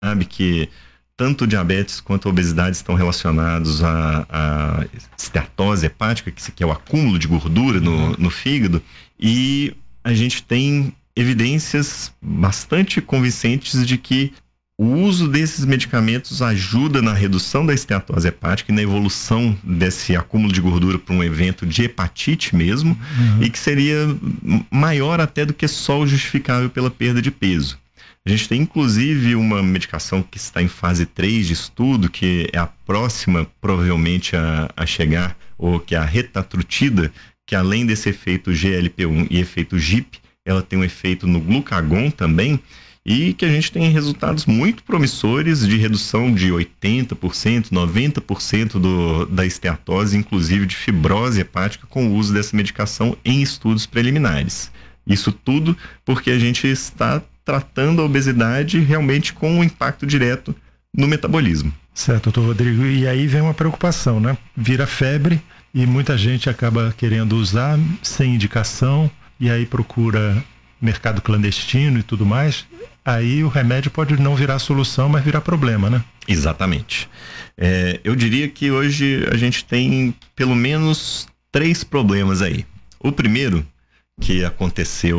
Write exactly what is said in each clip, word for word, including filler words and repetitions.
sabe que tanto o diabetes quanto a obesidade estão relacionados à, à esteatose hepática, que é o acúmulo de gordura no, no fígado, e a gente tem evidências bastante convincentes de que o uso desses medicamentos ajuda na redução da esteatose hepática e na evolução desse acúmulo de gordura para um evento de hepatite mesmo, uhum. e que seria maior até do que só o justificável pela perda de peso. A gente tem inclusive uma medicação que está em fase três de estudo, que é a próxima provavelmente a, a chegar, ou que é a retatrutida, que além desse efeito G L P um e efeito G I P, ela tem um efeito no glucagon também, e que a gente tem resultados muito promissores de redução de oitenta por cento, noventa por cento do, da esteatose, inclusive de fibrose hepática, com o uso dessa medicação em estudos preliminares. Isso tudo porque a gente está tratando a obesidade realmente com um impacto direto no metabolismo. Certo, doutor Rodrigo. E aí vem uma preocupação, né? Vira febre e muita gente acaba querendo usar sem indicação e aí procura mercado clandestino e tudo mais. Aí o remédio pode não virar solução, mas virar problema, né? Exatamente. É, eu diria que hoje a gente tem pelo menos três problemas aí. O primeiro, que aconteceu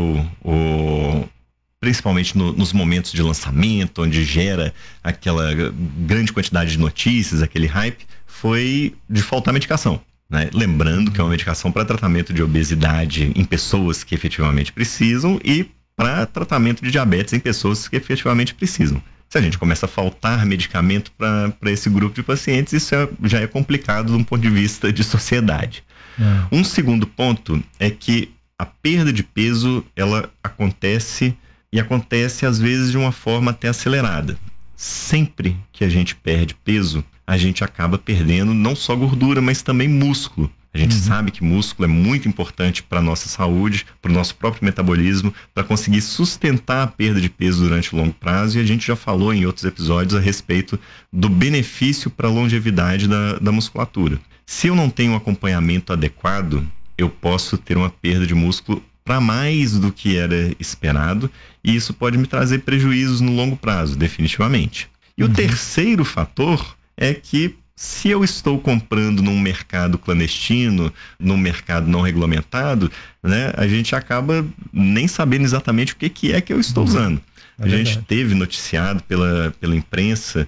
o... principalmente no, nos momentos de lançamento, onde gera aquela grande quantidade de notícias, aquele hype, foi de faltar medicação, né? Lembrando que é uma medicação para tratamento de obesidade em pessoas que efetivamente precisam e para tratamento de diabetes em pessoas que efetivamente precisam. Se a gente começa a faltar medicamento para esse grupo de pacientes, isso é, já é complicado de um ponto de vista de sociedade. É. Um segundo ponto é que a perda de peso, ela acontece... E acontece, às vezes, de uma forma até acelerada. Sempre que a gente perde peso, a gente acaba perdendo não só gordura, mas também músculo. A gente uhum. sabe que músculo é muito importante para a nossa saúde, para o nosso próprio metabolismo, para conseguir sustentar a perda de peso durante o longo prazo. E a gente já falou em outros episódios a respeito do benefício para a longevidade da, da musculatura. Se eu não tenho um acompanhamento adequado, eu posso ter uma perda de músculo para mais do que era esperado, e isso pode me trazer prejuízos no longo prazo, definitivamente. E uhum. o terceiro fator é que se eu estou comprando num mercado clandestino, num mercado não regulamentado, né, a gente acaba nem sabendo exatamente o que, que é que eu estou usando. É a gente teve noticiado pela, pela imprensa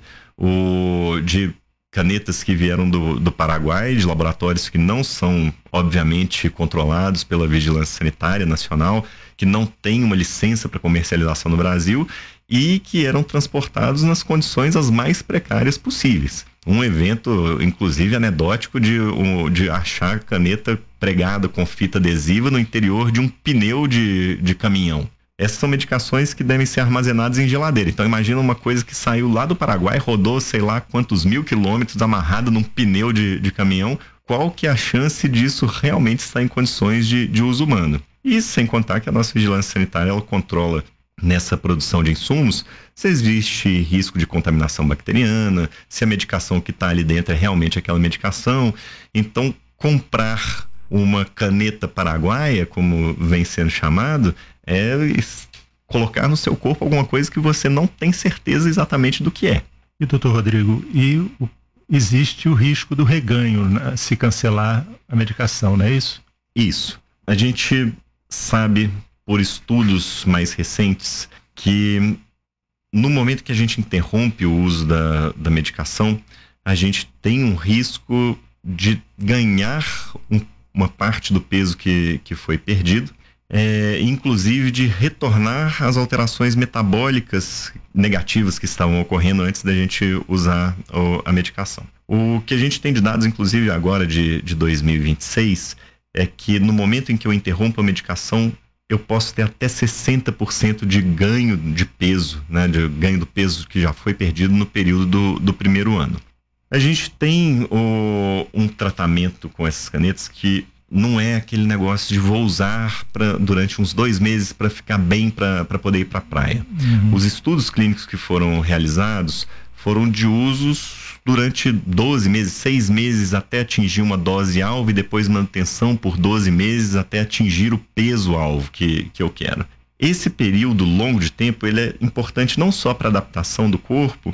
o, de canetas que vieram do, do Paraguai, de laboratórios que não são, obviamente, controlados pela Vigilância Sanitária Nacional, que não tem uma licença para comercialização no Brasil e que eram transportados nas condições as mais precárias possíveis. Um evento, inclusive, anedótico de, um, de achar caneta pregada com fita adesiva no interior de um pneu de, de caminhão. Essas são medicações que devem ser armazenadas em geladeira. Então imagina uma coisa que saiu lá do Paraguai, rodou sei lá quantos mil quilômetros amarrada num pneu de, de caminhão. Qual que é a chance disso realmente estar em condições de, de uso humano? E sem contar que a nossa vigilância sanitária, ela controla nessa produção de insumos se existe risco de contaminação bacteriana, se a medicação que está ali dentro é realmente aquela medicação. Então comprar uma caneta paraguaia, como vem sendo chamado, é colocar no seu corpo alguma coisa que você não tem certeza exatamente do que é. E doutor Rodrigo, e o, existe o risco do reganho, né, se cancelar a medicação, não é isso? Isso. A gente sabe por estudos mais recentes que no momento que a gente interrompe o uso da, da medicação, a gente tem um risco de ganhar um, uma parte do peso que, que foi perdido, é, inclusive de retornar às alterações metabólicas negativas que estavam ocorrendo antes da gente usar o, a medicação. O que a gente tem de dados, inclusive agora de, de dois mil e vinte e seis, é que no momento em que eu interrompo a medicação, eu posso ter até sessenta por cento de ganho de peso, né, de ganho do peso que já foi perdido no período do, do primeiro ano. A gente tem o, um tratamento com essas canetas que não é aquele negócio de vou usar pra, durante uns dois meses para ficar bem para poder ir para a praia. Uhum. Os estudos clínicos que foram realizados foram de usos durante doze meses, seis meses até atingir uma dose alvo e depois manutenção por doze meses até atingir o peso alvo que, que eu quero. Esse período longo de tempo ele é importante não só para a adaptação do corpo,